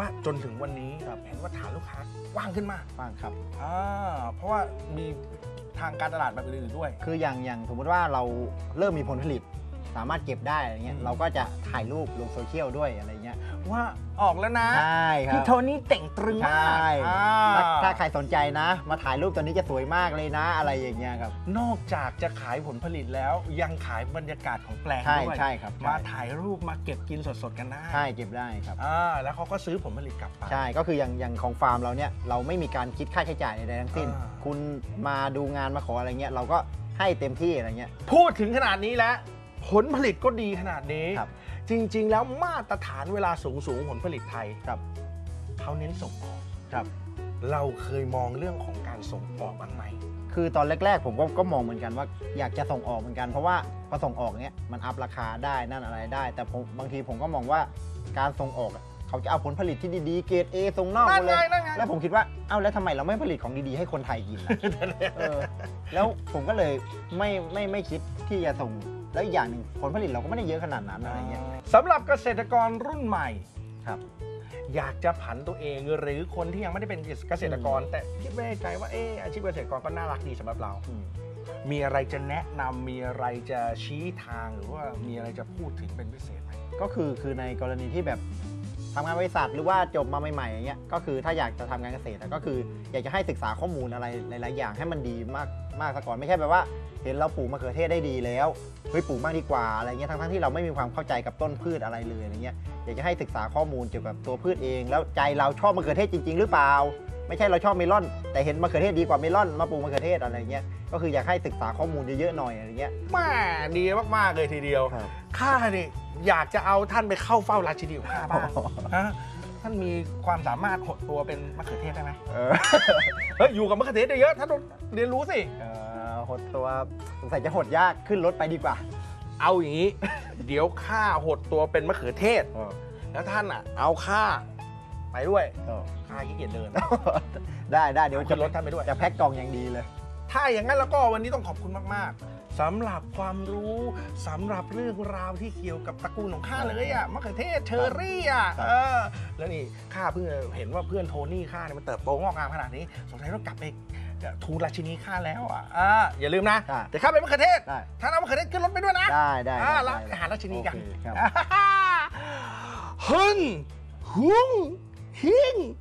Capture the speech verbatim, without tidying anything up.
ว่าจนถึงวันนี้เห็นว่าฐานลูกค้ากว้างขึ้นมากกว้างครับอ่าเพราะว่ามีทางการตลาดแบบอื่นๆด้วยคืออย่างอย่างสมมติว่าเราเริ่มมีผลผลิตสามารถเก็บได้อะไรเงี้ยเราก็จะถ่ายรูปลงโซเชียลด้วยอะไรเงี้ยว่าออกแล้วนะใช่ครับพี่โทนี่เต่งตรึงมากถ้าถ้าใครสนใจนะมาถ่ายรูปตัวนี้จะสวยมากเลยนะอะไรอย่างเงี้ยครับนอกจากจะขายผลผลิตแล้วยังขายบรรยากาศของแปลงด้วยใช่ครับมาถ่ายรูปมาเก็บกินสดๆกันได้ใช่เก็บได้ครับอ่าแล้วเขาก็ซื้อผลผลิตกลับไปใช่ก็คืออย่างอย่างของฟาร์มเราเนี่ยเราไม่มีการคิดค่าใช้จ่ายใดๆทั้งสิ้นคุณมาดูงานมาขออะไรเงี้ยเราก็ให้เต็มที่อะไรเงี้ยพูดถึงขนาดนี้แล้วผลผลิตก็ดีขนาดนี้จริงๆแล้วมาตรฐานเวลาสูงสูงผลผลิตไทยครับเขาเน้นส่งออกครับเราเคยมองเรื่องของการส่งออกบ้างไหมคือตอนแรกๆผมก็ก็มองเหมือนกันว่าอยากจะส่งออกเหมือนกันเพราะว่าพอส่งออกเนี้ยมันอัพราคาได้นั่นอะไรได้แต่ผมบางทีผมก็มองว่าการส่งออกเขาจะเอาผลผลิตที่ดีๆเกรด A ส่งนอกหมดเลยแล้วผมคิดว่าเอ้าแล้วทำไมเราไม่ผลิตของดีๆให้คนไทยกินล่ะ แล้วผมก็เลยไม่ไม่ไม่คิดที่จะส่งแล้วอีกอย่างหนึ่งผลผลิตเราก็ไม่ได้เยอะขนาดนั้นอะไรเงี้ยสำหรับเกษตรกรรุ่นใหม่ครับอยากจะผันตัวเองหรือคนที่ยังไม่ได้เป็นเกษตรกรแต่คิดไม่ในใจว่าเอออาชีพเกษตรกรก็น่ารักดีสำหรับเรามีอะไรจะแนะนำมีอะไรจะชี้ทางหรือว่ามีอะไรจะพูดถึงเป็นพิเศษไหมก็คือคือในกรณีที่แบบทำงานบริษัทหรือว่าจบมาใหม่ๆอย่างเงี้ยก็คือถ้าอยากจะทำงานเกษตรก็คืออยากจะให้ศึกษาข้อมูลอะไรหลายๆอย่างให้มันดีมากมากซะก่อนไม่ใช่แบบว่าเห็นเราปลูกมะเขือเทศได้ดีแล้วเฮ้ยปลูกมากดีกว่าอะไรเงี้ยทั้งๆที่เราไม่มีความเข้าใจกับต้นพืชอะไรเลยอะไรเงี้ยอยากจะให้ศึกษาข้อมูลเกี่ยวกับตัวพืชเองแล้วใจเราชอบมะเขือเทศจริงๆหรือเปล่าไม่ใช่เราชอบเมลอนแต่เห็นมะเขือเทศดีกว่าเมลอนมาปลูกมะเขือเทศอะไรเงี้ยก็คืออยากให้ศึกษาข้อมูลเยอะๆหน่อยอะไรเงี้ยแม่ดีมากๆเลยทีเดียวข้าเนี่ยอยากจะเอาท่านไปเข้าเฝ้าราชินีของข้าบ้างท่านมีความสามารถหดตัวเป็นมะเขือเทศได้ไหมเฮ้ยอยู่กับมะเขือเทศเยอะท่านต้องเรียนรู้สิหดตัวสงสัยจะหดยากขึ้นรถไปดีกว่าเอาอย่างนี้ เดี๋ยวข้าหดตัวเป็นมะเขือเทศแล้วท่านอ่ะเอาข้าไปด้วยข้าขี้เกียจเดินได้ได้เดี๋ยวจะรถท่านไปด้วยจะแพ็คกล่องอย่างดีเลยถ้าอย่างนั้นแล้วก็วันนี้ต้องขอบคุณมากๆสำหรับความรู้สำหรับเรื่องราวที่เกี่ยวกับตระกูลของข้าเลยอ่ะมะเขือเทศเชอร์รี่อ่ะเออแล้วนี่ข้าเพิ่งเห็นว่าเพื่อนโทนี่ข้าเนี่ยมันเติบโตงอกงามขนาดนี้สงสัยต้องกลับไปทูลราชินีข้าแล้วอ่ะอย่าลืมนะแต่ข้าเป็นมะเขือเทศถ้าเอามะเขือเทศขึ้นรถไปด้วยนะได้ได้แล้วไปหาราชินีกันฮึ่งหุงฮิง